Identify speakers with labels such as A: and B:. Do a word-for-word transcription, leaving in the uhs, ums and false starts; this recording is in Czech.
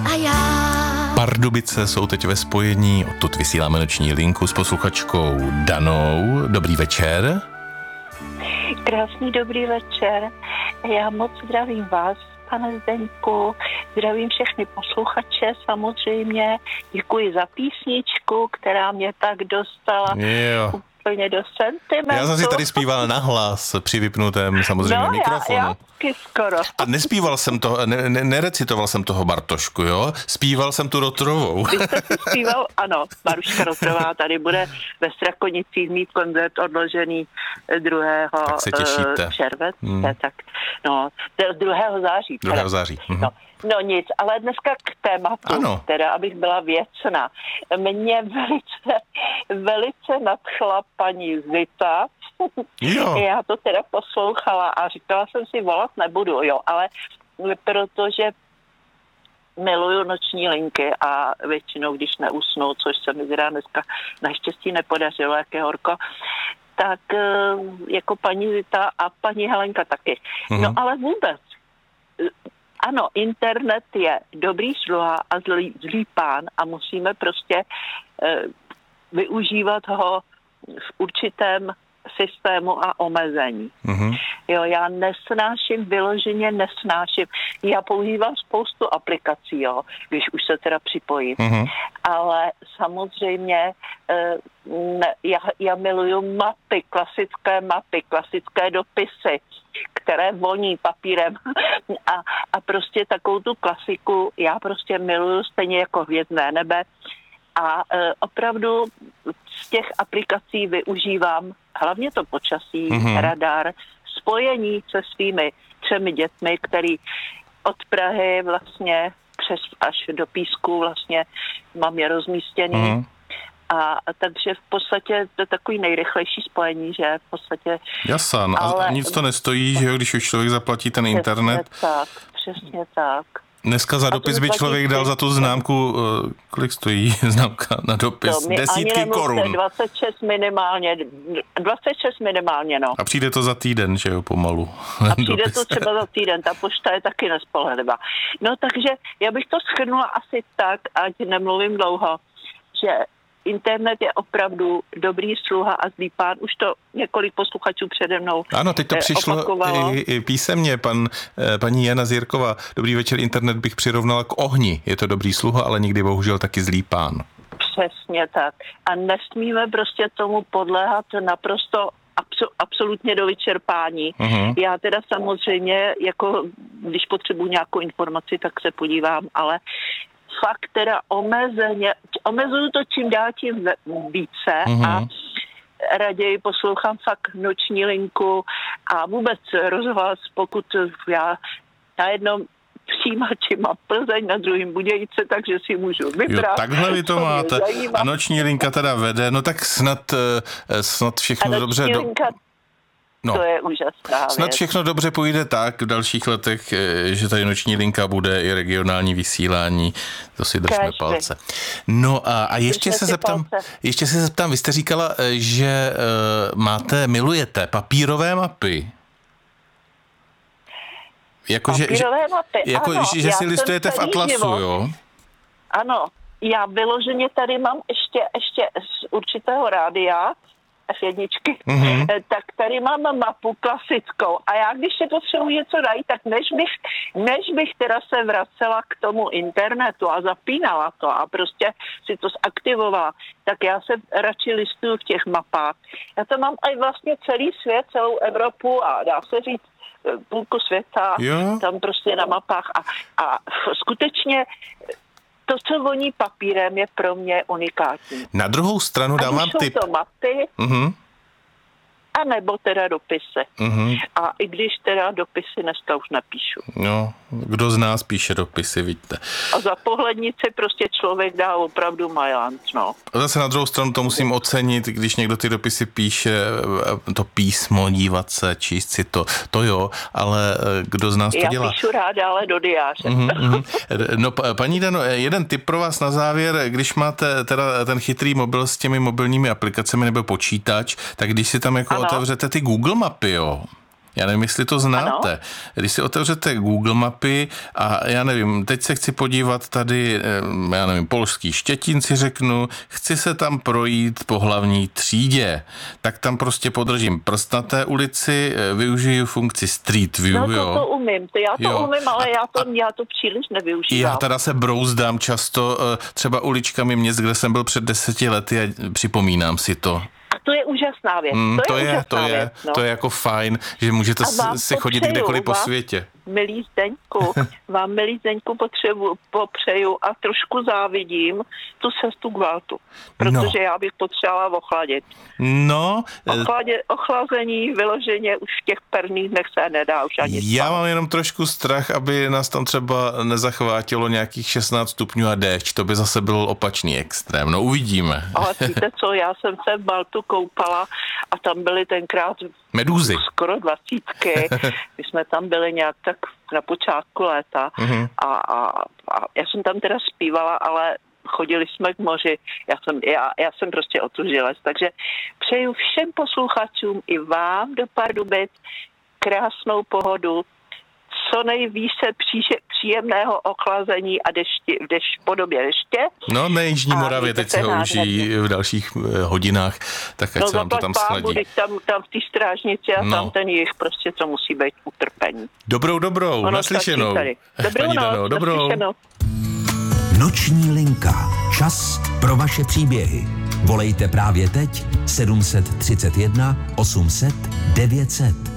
A: a já.
B: Pardubice jsou teď ve spojení, odtud vysíláme noční linku s posluchačkou Danou. Dobrý večer.
C: Krásný dobrý večer. Já moc zdravím vás, pane Zdeňku, zdravím všechny posluchače samozřejmě. Děkuji za písničku, která mě tak dostala
B: Jo.
C: úplně do sentimentu.
B: Já jsem si tady zpíval nahlas při vypnutém samozřejmě
C: no,
B: mikrofonu.
C: Já, já taky skoro.
B: A nespíval jsem toho, ne, ne, nerecitoval jsem toho Bartošku, jo? Zpíval jsem tu Rotrovou.
C: Vy jste si zpíval, ano, Maruška Rotrová tady bude ve Strakonicích mít koncert odložený druhého
B: Tak se těšíte.
C: července,
B: Hmm.
C: tak no, druhého září.
B: druhého září. Mhm.
C: No, no nic, ale dneska k tématu,
B: Ano.
C: teda, abych byla věcná. Mě velice, velice nadchla paní Zita.
B: Jo.
C: Já to teda poslouchala a říkala jsem si, volat nebudu, jo, ale protože miluju noční linky a většinou, když neusnu, což se mi teda dneska naštěstí nepodařilo, jak je horko, tak jako paní Zita a paní Helenka taky.
B: Mhm.
C: No ale vůbec, ano, internet je dobrý sluha a zlý, zlý pán a musíme prostě e, využívat ho v určitém systému a omezení.
B: Mhm.
C: Jo, já nesnáším, vyloženě nesnáším. Já používám spoustu aplikací, jo, když už se teda připojím.
B: Mhm.
C: Ale samozřejmě e, ne, já, já miluju mapy, klasické mapy, klasické dopisy, které voní papírem a, a prostě takovou tu klasiku já prostě miluju stejně jako Hvězdné nebe a e, opravdu z těch aplikací využívám hlavně to počasí,
B: Mhm.
C: radar, spojení se svými třemi dětmi, který od Prahy vlastně přes až do Písku vlastně mám je rozmístěný.
B: Mhm.
C: A takže v podstatě to je takový nejrychlejší spojení, že v podstatě...
B: Jasan,
C: Ale-
B: a nic to nestojí, že jo, když už člověk zaplatí ten internet.
C: Přesně tak, přesně tak.
B: Dneska za
C: to
B: dopis by
C: zaplatí
B: člověk dal
C: ty-
B: za tu známku, eh, kolik stojí známka na dopis?
C: To mi ani
B: Desítky
C: nemluvte,
B: korun.
C: dvacet šest minimálně, dvacet šest minimálně, no.
B: A přijde to za týden, že jo, pomalu.
C: A přijde
B: Dopis.
C: to třeba za týden, ta pošta je taky nespolehlivá. No takže já bych to shrnula asi tak, ať nemluvím dlouho, že internet je opravdu dobrý sluha a zlý pán. Už to několik posluchačů přede mnou
B: Ano, teď to
C: eh,
B: přišlo
C: opakovalo.
B: i, i písemně. Pan, eh, paní Jana Zírková. Dobrý večer, internet bych přirovnala k ohni. Je to dobrý sluha, ale někdy bohužel taky zlý pán.
C: Přesně tak. A nesmíme prostě tomu podléhat naprosto abso- absolutně do vyčerpání.
B: Mhm.
C: Já teda samozřejmě, jako když potřebuji nějakou informaci, tak se podívám, ale fakt teda omezeně, omezuju to čím dál tím ve- více
B: Mhm.
C: a raději poslouchám fakt noční linku a vůbec rozhlas, pokud já na jednom přijímači mám Plzeň, na druhém Budějice, takže si můžu vybrat.
B: Jo, takhle vy to
C: co mě
B: máte.
C: zajímá.
B: A noční linka teda vede. No tak snad, eh, snad
C: A
B: všechno
C: noční
B: dobře... Do...
C: linka,
B: No.
C: to je úžasná
B: Snad
C: věc.
B: všechno dobře půjde tak v dalších letech, eh, že tady noční linka bude i regionální vysílání. To si držme
C: Kéž
B: palce. No a, a ještě
C: Držme
B: se
C: si
B: zeptám,
C: palce.
B: ještě se zeptám, vy jste říkala, eh, že uh, máte, milujete papírové mapy. Jako, že, že,
C: Papírové mapy,
B: jako,
C: ano,
B: že, že
C: já
B: si
C: jsem
B: listujete v
C: celý
B: Atlasu,
C: život-
B: jo?
C: Ano, já vyloženě tady mám ještě, ještě z určitého rádia, ef jedna,
B: Mhm.
C: tak tady mám mapu klasickou a já když si potřebuji něco najít, tak než bych, než bych teda se vracela k tomu internetu a zapínala to a prostě si to zaktivovala, tak já se radši listuju v těch mapách. Já to mám i vlastně celý svět, celou Evropu a dá se říct půlku světa,
B: Jo.
C: tam prostě na mapách a, a skutečně to, co voní papírem, je pro mě unikátní.
B: Na druhou stranu
C: Ať
B: dám
C: už
B: vám
C: jsou
B: tip.
C: to mapy,
B: Mhm,
C: a nebo teda dopisy.
B: mhm.
C: A i když teda dopisy dneska už nepíšu.
B: No, kdo z nás píše dopisy, vidíte.
C: A za pohlednici prostě člověk dá opravdu majant, no.
B: A zase na druhou stranu to musím ocenit, když někdo ty dopisy píše, to písmo, dívat se, číst si to, to jo, ale kdo z nás to
C: Já
B: dělá?
C: píšu ráda, ale do diáře.
B: Mhm, mhm. No, pa- paní Dano, jeden tip pro vás na závěr, když máte teda ten chytrý mobil s těmi mobilními aplikacemi nebo počítač, tak když si tam jako
C: Ano.
B: otevřete ty Google mapy, jo, Já nevím, jestli to znáte. Ano? Když si otevřete Google mapy a já nevím, teď se chci podívat tady, já nevím, Polský Štětín si řeknu, chci se tam projít po hlavní třídě, tak tam prostě podržím prst na té ulici, využiju funkci Street View,
C: no, to,
B: jo.
C: to umím, to já to
B: jo.
C: umím, ale já to, já to příliš nevyužívám.
B: Já teda se brouzdám často třeba uličkami měst, kde jsem byl před deseti lety a připomínám si to.
C: A to je úžasná věc.
B: Mm,
C: to,
B: to
C: je,
B: je,
C: úžasná
B: to je,
C: věc, no.
B: to je jako fajn, že můžete si chodit
C: popřeju,
B: kdekoliv po
C: vám,
B: světě.
C: Milý Zdeňku, vám, milý Zdeňku, potřebu, popřeju a trošku závidím tu cestu k Valtu, protože no. já bych potřebovala ochladit.
B: No.
C: Ochladě, ochlazení vyloženě už v těch perných dnech se nedá už ani
B: Já
C: spát.
B: mám jenom trošku strach, aby nás tam třeba nezachvátilo nějakých šestnáct stupňů a déšť, to by zase byl opačný extrém, no uvidíme.
C: Ale víte co, já jsem se v Baltu koupala a tam byly tenkrát
B: medúzy.
C: Skoro dvacítky. My jsme tam byli nějak tak na počátku léta mm-hmm. a, a, a já jsem tam teda zpívala, ale chodili jsme k moři. Já jsem, já, já jsem prostě otužilec. Takže přeju všem posluchačům i vám do Pardubic krásnou pohodu, co nejvíce příše, příjemného ochlazení a dešti, v dešť, podobě deště.
B: No, na Jižní Moravě teď se ho užijí v dalších hodinách, tak ať
C: no,
B: se vám to tam schladí.
C: Tam, tam v té strážnici a no. tam ten jich prostě, co musí být utrpení.
B: Dobrou, dobrou, ono naslyšenou.
C: Dobrou noc,
B: Dano, dobrou.
C: naslyšenou.
A: Noční linka. Čas pro vaše příběhy. Volejte právě teď sedm set třicet jedna osm set devět set.